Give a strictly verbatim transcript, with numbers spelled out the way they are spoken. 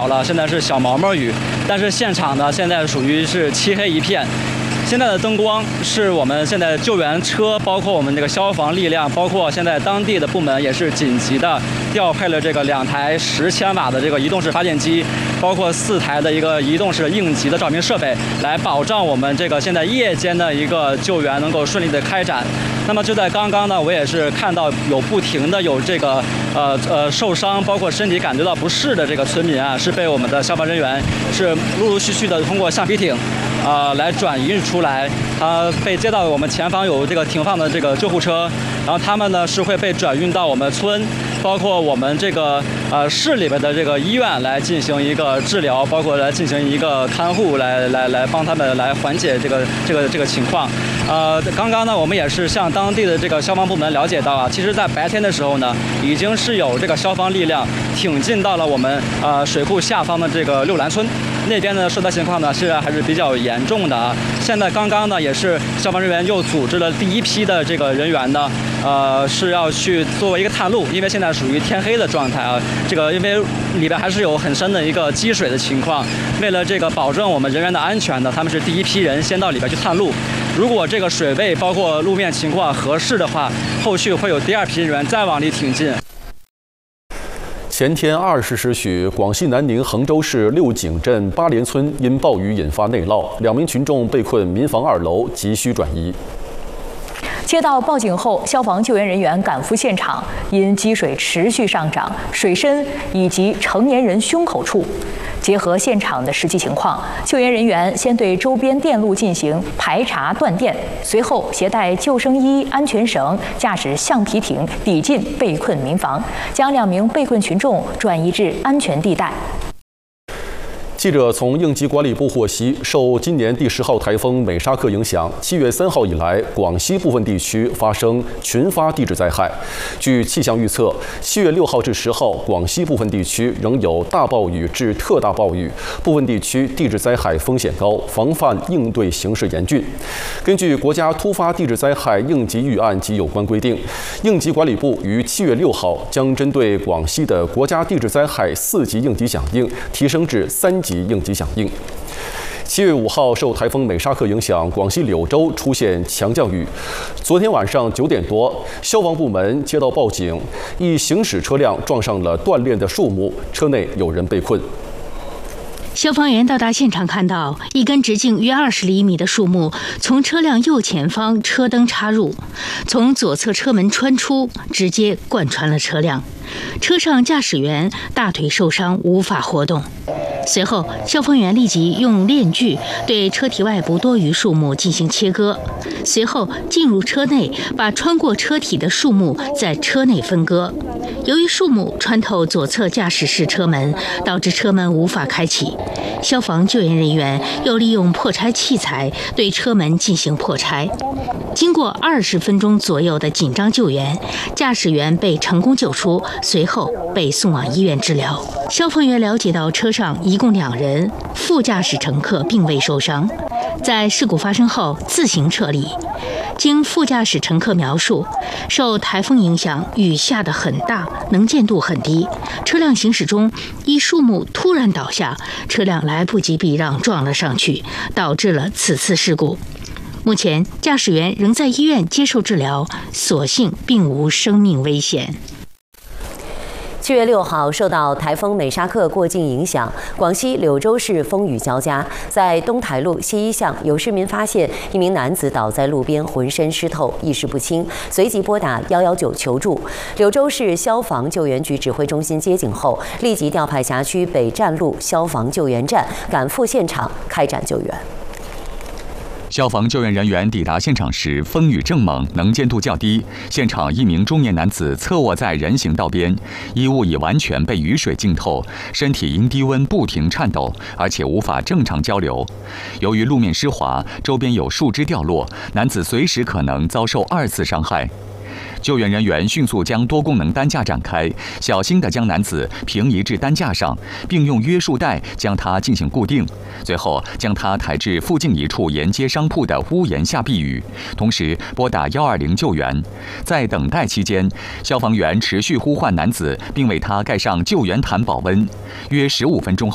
了，现在是小毛毛雨，但是现场呢现在属于是漆黑一片。现在的灯光是我们现在救援车，包括我们这个消防力量，包括现在当地的部门也是紧急的调配了这个两台十千瓦的这个移动式发电机，包括四台的一个移动式应急的照明设备，来保障我们这个现在夜间的一个救援能够顺利的开展。那么就在刚刚呢，我也是看到有不停的有这个呃呃受伤，包括身体感觉到不适的这个村民啊，是被我们的消防人员是陆陆续续的通过橡皮艇。呃，来转移出来，他被接到我们前方有这个停放的这个救护车，然后他们呢是会被转运到我们村，包括我们这个呃市里边的这个医院来进行一个治疗，包括来进行一个看护，来来来帮他们来缓解这个这个这个情况。呃，刚刚呢我们也是向当地的这个消防部门了解到啊，其实在白天的时候呢，已经是有这个消防力量挺进到了我们呃水库下方的这个六兰村。那边的受灾情况呢是还是比较严重的啊。现在刚刚呢也是消防人员又组织了第一批的这个人员呢，呃是要去作为一个探路，因为现在属于天黑的状态啊。这个因为里边还是有很深的一个积水的情况，为了这个保证我们人员的安全呢，他们是第一批人先到里边去探路。如果这个水位包括路面情况合适的话，后续会有第二批人员再往里挺进。 前天二十时许，广西南宁衡州市六井镇八连村因暴雨引发内涝，两名群众被困民房二楼，急需转移。 接到报警后，消防救援人员赶赴现场，因积水持续上涨，水深以及成年人胸口处。结合现场的实际情况，救援人员先对周边电路进行排查断电，随后携带救生衣、安全绳，驾驶橡皮艇抵近被困民房，将两名被困群众转移至安全地带。 记者从应急管理部获悉，受今年第十号台风美沙克影响，七月三号以来，广西部分地区发生群发地质灾害。据气象预测，七月六号至十号，广西部分地区仍有大暴雨至特大暴雨，部分地区地质灾害风险高，防范应对形势严峻。根据国家突发地质灾害应急预案及有关规定，应急管理部于七月六号将针对广西的国家地质灾害四级应急响应提升至三级。及应急响应。七月五号，受台风美沙克影响，广西柳州出现强降雨。昨天晚上九点多，消防部门接到报警，一行驶车辆撞上了断裂的树木，车内有人被困。 消防员到达现场，看到一根直径约二十厘米的树木从车辆右前方车灯插入，从左侧车门穿出，直接贯穿了车辆。车上驾驶员大腿受伤，无法活动。随后，消防员立即用链锯对车体外部多余树木进行切割，随后进入车内，把穿过车体的树木在车内分割。由于树木穿透左侧驾驶室车门，导致车门无法开启。消防救援人员又利用破拆器材对车门进行破拆。经过二十分钟左右的紧张救援，驾驶员被成功救出，随后被送往医院治疗。消防员了解到，车上一共两人，副驾驶乘客并未受伤，在事故发生后自行撤离。经副驾驶乘客描述，受台风影响，雨下得很大，能见度很低，车辆行驶中一树木突然倒下，车辆来不及避让，撞了上去，导致了此次事故。目前驾驶员仍在医院接受治疗，所幸并无生命危险。 七月六号，受到台风美沙克过境影响，广西柳州市风雨交加。在东台路西一巷，有市民发现一名男子倒在路边，浑身湿透，意识不清，随即拨打一一九求助。柳州市消防救援局指挥中心接警后，立即调派辖区北站路消防救援站赶赴现场开展救援。 消防救援人员抵达现场时，风雨正猛，能见度较低。现场一名中年男子侧卧在人行道边，衣物已完全被雨水浸透，身体因低温不停颤抖，而且无法正常交流。由于路面湿滑，周边有树枝掉落，男子随时可能遭受二次伤害。救援人员迅速将多功能担架展开，小心地将男子平移至担架上，并用约束带将他进行固定。最后将他抬至附近一处沿街商铺的屋檐下避雨，同时拨打一二零救援。在等待期间，消防员持续呼唤男子，并为他盖上救援毯保温。约十五分钟后。